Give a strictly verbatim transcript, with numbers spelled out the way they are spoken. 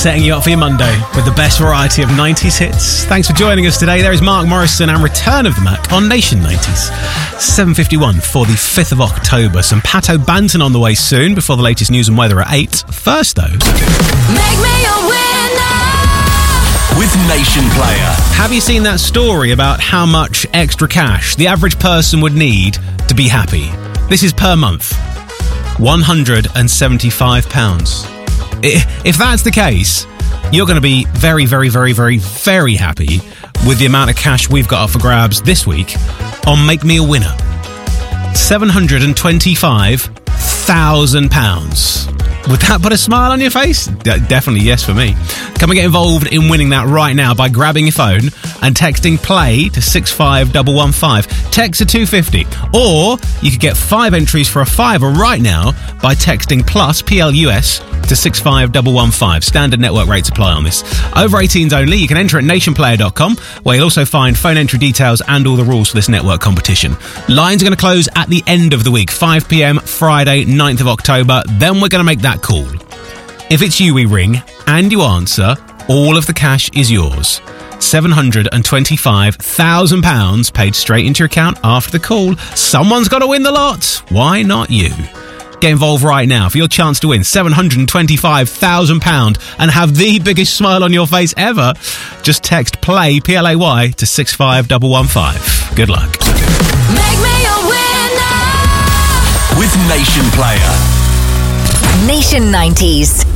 setting you up for your Monday with the best variety of nineties hits. Thanks for joining us today. There is Mark Morrison and Return of the Mac on Nation nineties. seven fifty-one for the fifth of October. Some Pat O'Banton on the way soon before the latest news and weather at eight. First, though... Make me a winner! With Nation Player. Have you seen that story about how much extra cash the average person would need to be happy? This is per month. one hundred seventy-five pounds. If that's the case, you're going to be very, very, very, very, very happy with the amount of cash we've got up for grabs this week on Make Me a Winner. seven hundred twenty-five thousand pounds. Would that put a smile on your face? D- definitely yes for me. Come and get involved in winning that right now by grabbing your phone and texting PLAY to six five one one five. Text to two fifty. Or you could get five entries for a fiver right now by texting plus, P L U S, to six five one one five. Standard network rates apply on this. Over eighteens only. You can enter at nation player dot com, where you'll also find phone entry details and all the rules for this network competition. Lines are going to close at the end of the week, five p.m. Friday, ninth of October. Then we're going to make that call. If it's you we ring and you answer, all of the cash is yours. seven hundred twenty-five thousand pounds paid straight into your account after the call. Someone's got to win the lot. Why not you? Get involved right now for your chance to win seven hundred twenty-five thousand pounds and have the biggest smile on your face ever. Just text PLAY, P L A Y, to six five one one five. Good luck. Make me a winner! With Nation Player. Nation nineties.